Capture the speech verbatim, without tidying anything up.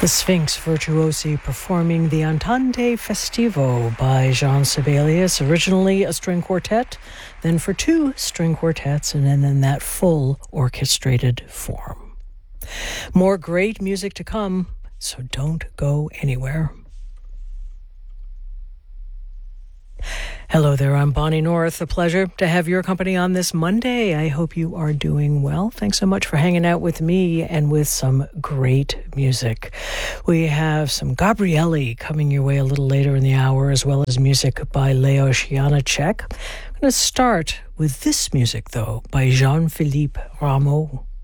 The Sphinx Virtuosi performing the Andante Festivo by Jean Sibelius, originally a string quartet, then for two string quartets, and then in that full orchestrated form. More great music to come, so don't go anywhere. Hello there, I'm Bonnie North. A pleasure to have your company on this Monday. I hope you are doing well. Thanks so much for hanging out with me and with some great music. We have some Gabrielli coming your way a little later in the hour, as well as music by Leos Janáček. I'm going to start with this music, though, by Jean-Philippe Rameau.